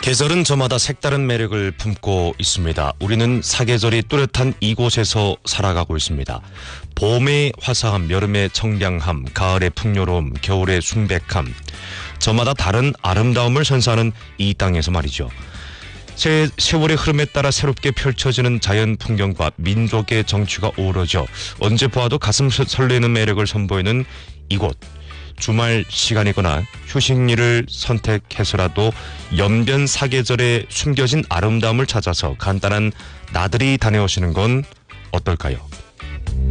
계절은 저마다 색다른 매력을 품고 있습니다. 우리는 사계절이 뚜렷한 이곳에서 살아가고 있습니다. 봄의 화사함, 여름의 청량함, 가을의 풍요로움, 겨울의 순백함. 저마다 다른 아름다움을 선사하는 이 땅에서 말이죠. 세월의 흐름에 따라 새롭게 펼쳐지는 자연 풍경과 민족의 정취가 어우러져 언제 보아도 가슴 설레는 매력을 선보이는 이곳. 주말 시간이거나 휴식일을 선택해서라도 연변 사계절에 숨겨진 아름다움을 찾아서 간단한 나들이 다녀오시는 건 어떨까요?